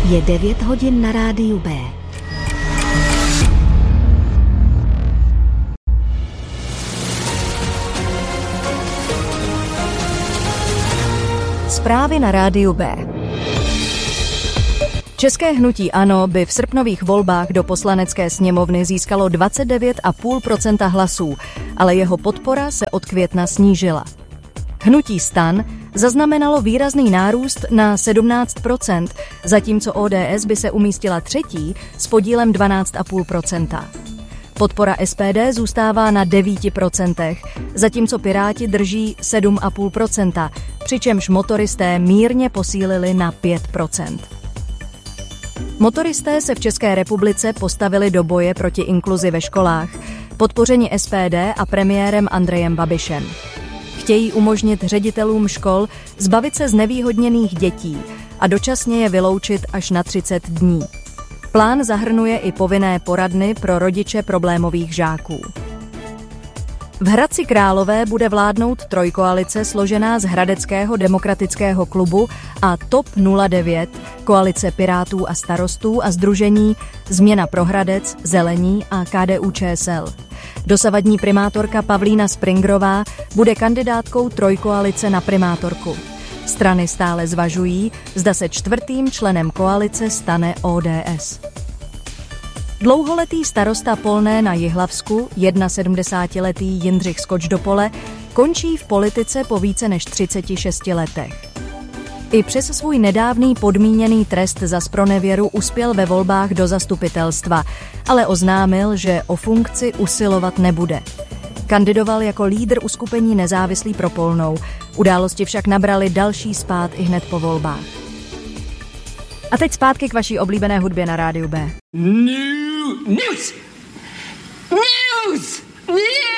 Je 9 hodin na rádiu B. Zprávy na rádiu B. České hnutí ANO by v srpnových volbách do Poslanecké sněmovny získalo 29,5% hlasů, ale jeho podpora se od května snížila. Hnutí STAN zaznamenalo výrazný nárůst na 17%, zatímco ODS by se umístila třetí s podílem 12,5%. Podpora SPD zůstává na 9%, zatímco Piráti drží 7,5%, přičemž motoristé mírně posílili na 5%. Motoristé se v České republice postavili do boje proti inkluzi ve školách, podpořeni SPD a premiérem Andrejem Babišem. Chtějí umožnit ředitelům škol zbavit se znevýhodněných dětí a dočasně je vyloučit až na 30 dní. Plán zahrnuje i povinné poradny pro rodiče problémových žáků. V Hradci Králové bude vládnout trojkoalice složená z Hradeckého demokratického klubu a TOP 09, koalice Pirátů a Starostů a sdružení Změna pro Hradec, Zelení a KDU-ČSL. Dosavadní primátorka Pavlína Springrová bude kandidátkou trojkoalice na primátorku. Strany stále zvažují, zda se čtvrtým členem koalice stane ODS. Dlouholetý starosta Polné na Jihlavsku, 71letý Jindřich Skoč do pole, končí v politice po více než 36 letech. I přes svůj nedávný podmíněný trest za zpronevěru uspěl ve volbách do zastupitelstva, ale oznámil, že o funkci usilovat nebude. Kandidoval jako lídr uskupení Nezávislí pro Polnou. Události však nabrali další spád i hned po volbách. A teď zpátky k vaší oblíbené hudbě na rádiu B. News!